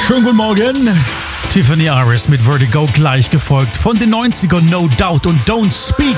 Schönen guten Morgen. Tiffany Iris mit Vertigo, gleich gefolgt von den 90ern No Doubt und Don't Speak.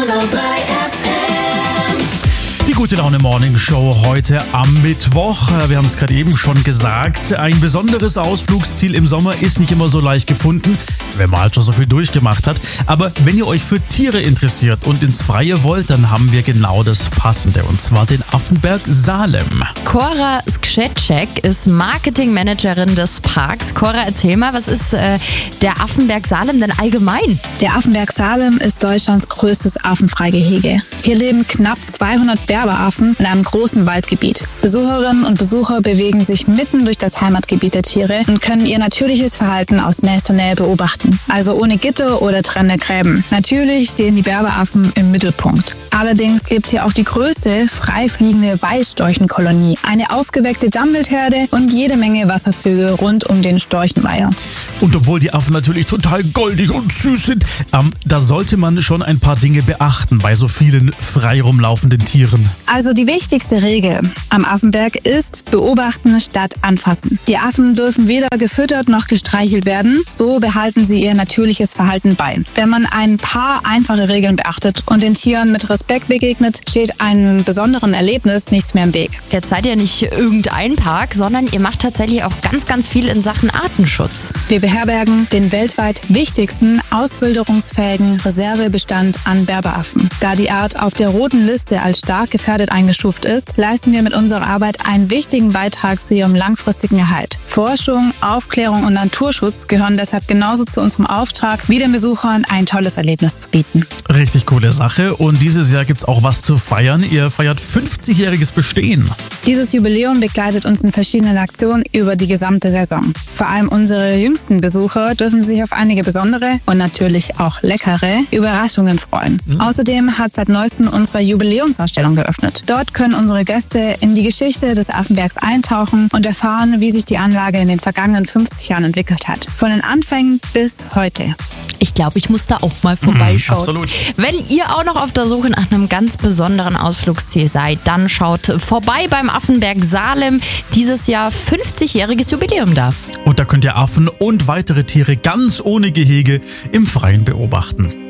Die gute Laune Morning Show heute am Mittwoch. Wir haben es gerade eben schon gesagt. Ein besonderes Ausflugsziel im Sommer ist nicht immer so leicht gefunden, wenn man halt schon so viel durchgemacht hat. Aber wenn ihr euch für Tiere interessiert und ins Freie wollt, dann haben wir genau das Passende. Und zwar den Affenberg Salem. Cora Skrzeczek ist Marketingmanagerin des Parks. Cora, erzähl mal, was ist der Affenberg Salem denn allgemein? Der Affenberg Salem ist Deutschlands größtes Affenfreigehege. Hier leben knapp 200 Berberaffen in einem großen Waldgebiet. Besucherinnen und Besucher bewegen sich mitten durch das Heimatgebiet der Tiere und können ihr natürliches Verhalten aus nächster Nähe beobachten. Also ohne Gitter oder trennende Gräben. Natürlich stehen die Berberaffen im Mittelpunkt. Allerdings lebt hier auch die größte freifliegende Weißstorchenkolonie, eine aufgeweckte Dammwildherde und jede Menge Wasservögel rund um den Storchenweiher. Und obwohl die Affen natürlich total goldig und süß sind, da sollte man schon ein paar Dinge beachten bei so vielen frei rumlaufenden Tieren. Also die wichtigste Regel am Affenberg ist beobachten statt anfassen. Die Affen dürfen weder gefüttert noch gestreichelt werden, so behalten sie ihr natürliches Verhalten bei. Wenn man ein paar einfache Regeln beachtet und den Tieren mit Respekt begegnet, steht einem besonderen Erlebnis nichts mehr im Weg. Jetzt seid ihr nicht irgendein Park, sondern ihr macht tatsächlich auch ganz, ganz viel in Sachen Artenschutz. Wir beherbergen den weltweit wichtigsten auswilderungsfähigen Reservebestand an Berberaffen. Da die Art auf der roten Liste als stark gefährdet eingestuft ist, leisten wir mit unserer Arbeit einen wichtigen Beitrag zu ihrem langfristigen Erhalt. Forschung, Aufklärung und Naturschutz gehören deshalb genauso zu unserem Auftrag, wie den Besuchern ein tolles Erlebnis zu bieten. Richtig coole Sache. Und dieses Jahr gibt's auch was zu feiern. Ihr feiert 50-jähriges Bestehen. Dieses Jubiläum begleitet uns in verschiedenen Aktionen über die gesamte Saison. Vor allem unsere jüngsten Besucher dürfen sich auf einige besondere und natürlich auch leckere Überraschungen freuen. Außerdem hat seit neuestem unsere Jubiläumsausstellung geöffnet. Dort können unsere Gäste in die Geschichte des Affenbergs eintauchen und erfahren, wie sich die Anlage in den vergangenen 50 Jahren entwickelt hat. Von den Anfängen bis heute. Ich glaube, ich muss da auch mal vorbeischauen. Absolut. Wenn ihr auch noch auf der Suche nach einem ganz besonderen Ausflugsziel seid, dann schaut vorbei beim Affenberg Salem. Dieses Jahr 50-jähriges Jubiläum da. Und da könnt ihr Affen und weitere Tiere ganz ohne Gehege im Freien beobachten.